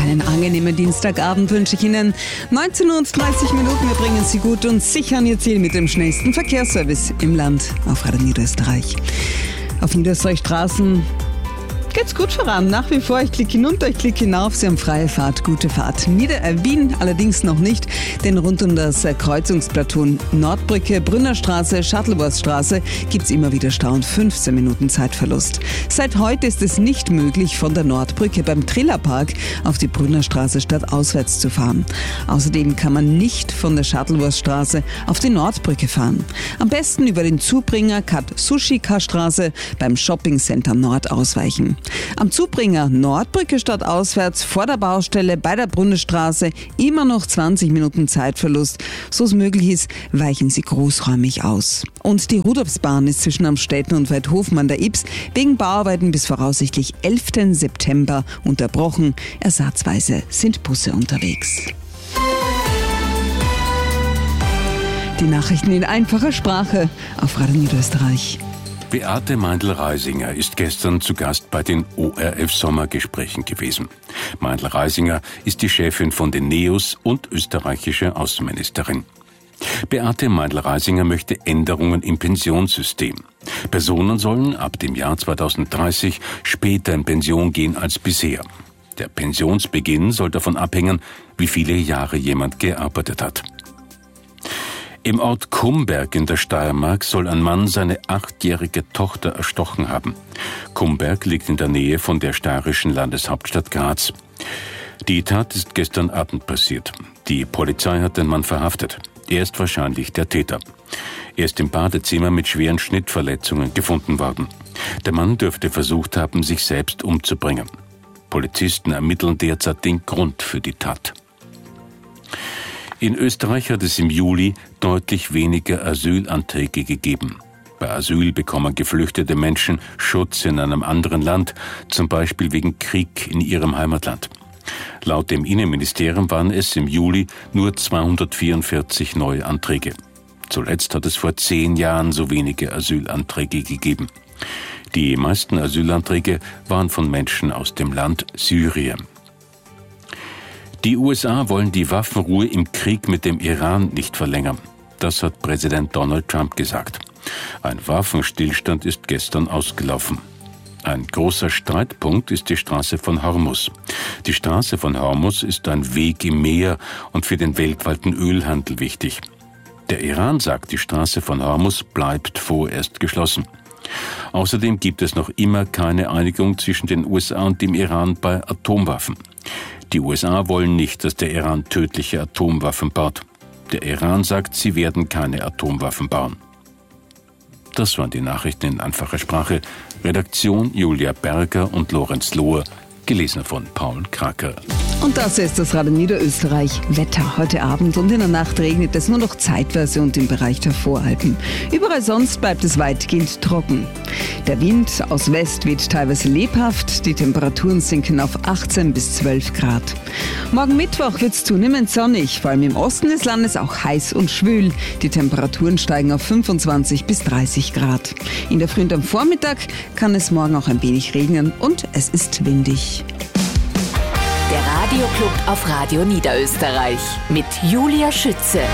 Einen angenehmen Dienstagabend wünsche ich Ihnen. 19:30 Minuten, wir bringen Sie gut und sicher an Ihr Ziel mit dem schnellsten Verkehrsservice im Land auf Radio Niederösterreich. Auf Niederösterreich Straßen geht's gut voran. Nach wie vor, ich klicke hinunter, ich klicke hinauf. Sie haben freie Fahrt, gute Fahrt. Wien allerdings noch nicht, denn rund um das Kreuzungsplateau Nordbrücke, Brünnerstraße, Shuttleworthstraße gibt's immer wieder Stau und 15 Minuten Zeitverlust. Seit heute ist es nicht möglich, von der Nordbrücke beim Trillerpark auf die Brünnerstraße stadtauswärts zu fahren. Außerdem kann man nicht von der Shuttleworthstraße auf die Nordbrücke fahren. Am besten über den Zubringer Katsushika-Straße beim Shoppingcenter Nord ausweichen. Am Zubringer Nordbrücke stadtauswärts vor der Baustelle bei der Brunnerstraße immer noch 20 Minuten Zeitverlust. So es möglich ist, weichen Sie großräumig aus. Und die Rudolfsbahn ist zwischen Amstetten und Weidhofen an der Ybbs wegen Bauarbeiten bis voraussichtlich 11. September unterbrochen. Ersatzweise sind Busse unterwegs. Die Nachrichten in einfacher Sprache auf Radio Niederösterreich. Beate Meindl-Reisinger ist gestern zu Gast bei den ORF-Sommergesprächen gewesen. Meindl-Reisinger ist die Chefin von den NEOS und österreichische Außenministerin. Beate Meindl-Reisinger möchte Änderungen im Pensionssystem. Personen sollen ab dem Jahr 2030 später in Pension gehen als bisher. Der Pensionsbeginn soll davon abhängen, wie viele Jahre jemand gearbeitet hat. Im Ort Kumberg in der Steiermark soll ein Mann seine 8-jährige Tochter erstochen haben. Kumberg liegt in der Nähe von der steirischen Landeshauptstadt Graz. Die Tat ist gestern Abend passiert. Die Polizei hat den Mann verhaftet. Er ist wahrscheinlich der Täter. Er ist im Badezimmer mit schweren Schnittverletzungen gefunden worden. Der Mann dürfte versucht haben, sich selbst umzubringen. Polizisten ermitteln derzeit den Grund für die Tat. In Österreich hat es im Juli deutlich weniger Asylanträge gegeben. Bei Asyl bekommen geflüchtete Menschen Schutz in einem anderen Land, zum Beispiel wegen Krieg in ihrem Heimatland. Laut dem Innenministerium waren es im Juli nur 244 neue Anträge. Zuletzt hat es vor 10 Jahren so wenige Asylanträge gegeben. Die meisten Asylanträge waren von Menschen aus dem Land Syrien. Die USA wollen die Waffenruhe im Krieg mit dem Iran nicht verlängern. Das hat Präsident Donald Trump gesagt. Ein Waffenstillstand ist gestern ausgelaufen. Ein großer Streitpunkt ist die Straße von Hormuz. Die Straße von Hormuz ist ein Weg im Meer und für den weltweiten Ölhandel wichtig. Der Iran sagt, die Straße von Hormuz bleibt vorerst geschlossen. Außerdem gibt es noch immer keine Einigung zwischen den USA und dem Iran bei Atomwaffen. Die USA wollen nicht, dass der Iran tödliche Atomwaffen baut. Der Iran sagt, sie werden keine Atomwaffen bauen. Das waren die Nachrichten in einfacher Sprache. Redaktion Julia Berger und Lorenz Lohr. Gelesen von Paul Kraker. Und das ist das Radio Niederösterreich Wetter. Heute Abend und in der Nacht regnet es nur noch zeitweise und im Bereich der Voralpen. Überall sonst bleibt es weitgehend trocken. Der Wind aus West weht teilweise lebhaft. Die Temperaturen sinken auf 18 bis 12 Grad. Morgen Mittwoch wird es zunehmend sonnig. Vor allem im Osten des Landes auch heiß und schwül. Die Temperaturen steigen auf 25 bis 30 Grad. In der Früh und am Vormittag kann es morgen auch ein wenig regnen und es ist windig. Der Radioclub auf Radio Niederösterreich mit Julia Schütze.